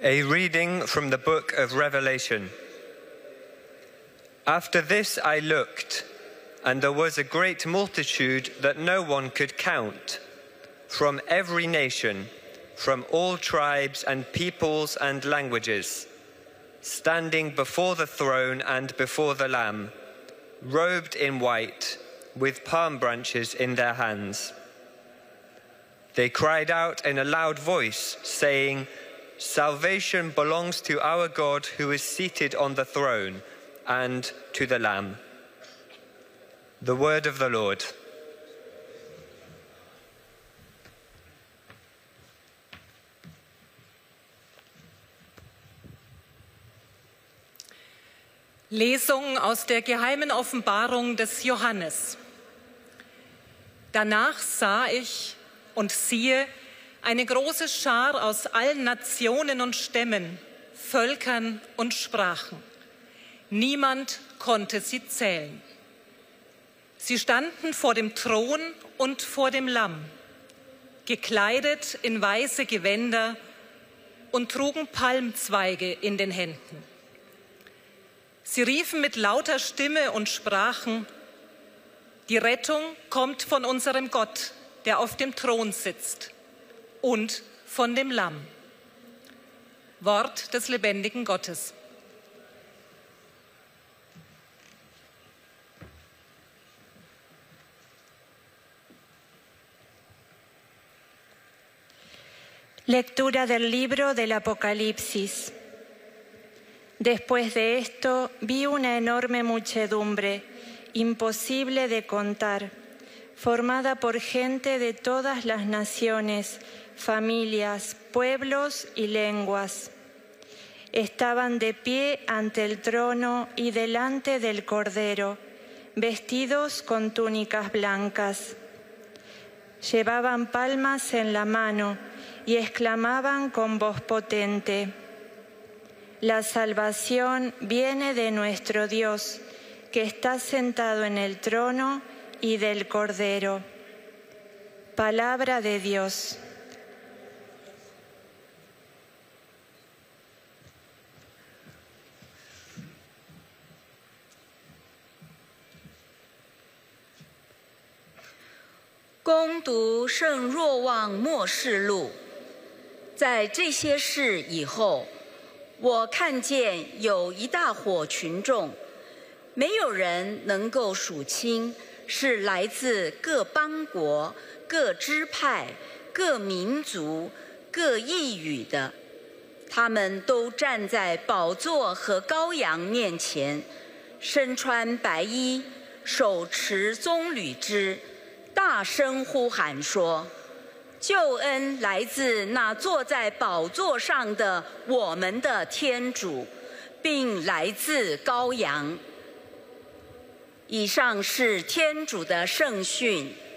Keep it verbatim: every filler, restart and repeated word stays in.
A reading from the book of Revelation. After this I looked, and there was a great multitude that no one could count, from every nation, from all tribes and peoples and languages, standing before the throne and before the Lamb, robed in white, with palm branches in their hands. They cried out in a loud voice, saying, "Salvation belongs to our God who is seated on the throne and to the Lamb." The word of the Lord. Lesung aus der geheimen Offenbarung des Johannes. Danach sah ich und siehe eine große Schar aus allen Nationen und Stämmen, Völkern und Sprachen. Niemand konnte sie zählen. Sie standen vor dem Thron und vor dem Lamm, gekleidet in weiße Gewänder und trugen Palmzweige in den Händen. Sie riefen mit lauter Stimme und sprachen: Die Rettung kommt von unserem Gott, der auf dem Thron sitzt, und von dem Lamm. Wort des lebendigen Gottes. Lectura del libro del Apocalipsis. Después de esto vi una enorme muchedumbre, imposible de contar, formada por gente de todas las naciones, familias, pueblos y lenguas. Estaban de pie ante el trono y delante del Cordero, vestidos con túnicas blancas. Llevaban palmas en la mano y exclamaban con voz potente: La salvación viene de nuestro Dios, que está sentado en el trono y del Cordero. Palabra de Dios. 《恭读圣若望默示录》。在这些事以后，我看见有一大伙群众，没有人能够数清，是来自各邦国、各支派、各民族、各异语的。他们都站在宝座和羔羊面前，身穿白衣，手持棕榈枝，大声呼喊说：救恩来自那坐在宝座上的我们的天主，并来自羔羊。以上是天主的圣训。